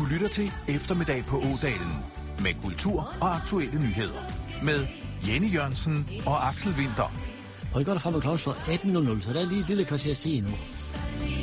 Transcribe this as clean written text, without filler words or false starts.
lytter til Eftermiddag på Ådalen med kultur og aktuelle nyheder. Med Jenny Jørgensen og Axel Winther. Og I går der frem med klokken 18.00, så der er lige et lille kvarter til nu.